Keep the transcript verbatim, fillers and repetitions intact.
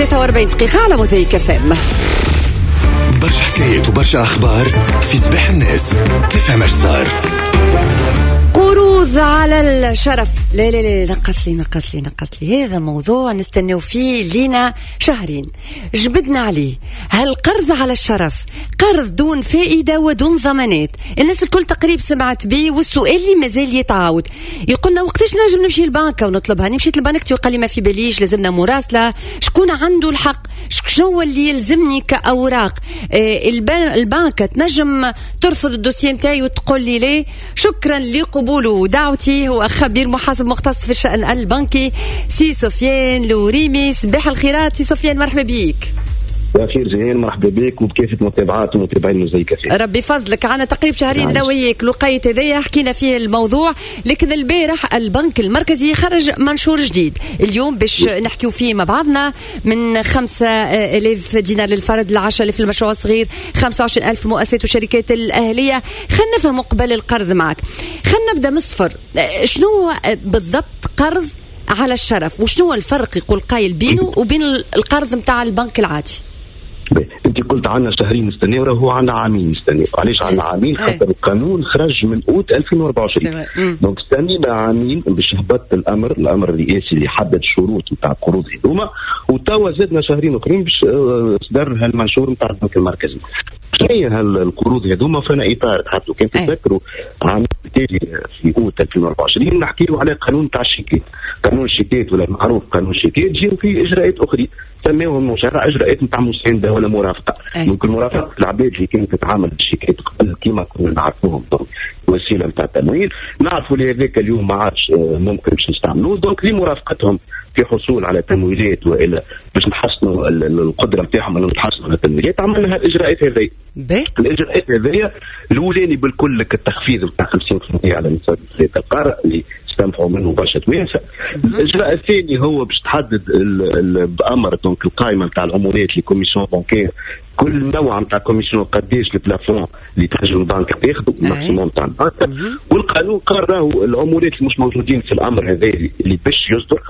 ثلاثة وأربعين دقيقة على موزايك اف ام. برشا حكايات وبرشا أخبار في صباح الناس. تفهم اش صار. قروض على الشرف. لا لا لا نقص لي نقص لي نقص لي هذا موضوع نستناو فيه لينا شهرين جبدنا عليه. هالقرض على الشرف قرض دون فائدة ودون ضمانات. الناس الكل تقريب سمعت بيه، والسؤال اللي مازال يتعاود يقولنا وقتاش نجم نمشي البنكة ونطلبها. مشيت لبنكتي وقال لي ما في باليش، لازمنا مراسلة شكون عنده الحق، شنو اللي يلزمني كأوراق. آه البنكة تنجم ترفض الدوسيه متاعي وتقول لي ليه. شكرا لقبول ودعوتي. هو خبير محاسب مختص في الشأن البنكي سي سفيان لوريمي. صباح الخيرات سي سفيان، مرحبا بيك. بخير جيهان، مرحبا بك وبكافة متابعات ومتابعين موزايك اف ام. ربي فضلك. عنا تقريب شهرين انا وياك لقيت هذايا حكينا فيه الموضوع، لكن البارح البنك المركزي خرج منشور جديد اليوم باش نحكيو فيه مع بعضنا. من خمسة آلاف دينار للفرد لعشرة آلاف المشروع الصغير، خمسة وعشرين ألف المؤسسات والشركات الأهلية. خلينا نفهم قبل القرض معك، خلينا نبدأ من الصفر. شنو بالضبط قرض على الشرف، وشنو الفرق يقول قايل بينه وبين القرض متاع البنك العادي؟ انت قلت عنا شهرين نستناو، راهو عنا عامين نستناو. علاش عنا عامين؟ خاطر القانون خرج من اوت ألفين وأربعة وعشرين، دونك استنينا عامين باش هبط الامر الامر الرئاسي اللي حدد الشروط نتاع القروض هذوما، وتوا زدنا شهرين اخرين باش اصدر هالمنشور نتاع البنك المركزي. شنو هي هالقروض هذوما؟ فانا اطار تحطوا كان تذكروا عام التالي في اوت ألفين وأربعة وعشرين نحكيو على قانون تاع الشيكات. قانون الشيكات ولا معروف قانون الشيكات جاو فيه اجراءات اخرى سميوهم مشرع اجراءات نتاع مسانده ولا مرافقه. ممكن مرافقه العباد اللي كانت تتعامل بالشيكات قبل كيما كنا نعرفوهم وسيله نتاع التمويل، نعرفوا لهذاك اليوم ما عادش ممكن باش نستعملوه، دونك لمرافقتهم في حصول على تمويلات والا باش نحسنوا القدره نتاعهم انهم يتحصلوا على التمويلات، عملنا هالاجراءات هذه. الاجراءات هذه الاولاني بالكل التخفيض نتاع خمسين بالمئة على نسبه القرض اللي استنفعوا منه برشا توانسه. الاجراء الثاني هو باش تحدد بامر دونك القائمه نتاع العمولات لكوميسيون بانكير، كل نوع نتاع كوميسيون قداش البلافون اللي تنجم البنك تاخذه الماكسيموم نتاع البنك. والقانون قال راهو العمولات اللي مش موجودين في الامر هذا اللي باش يصدر